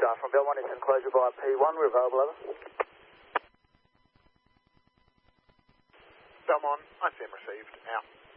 Star from Belmont is enclosure by P1. We're available, over. Belmont, ICM received. Out.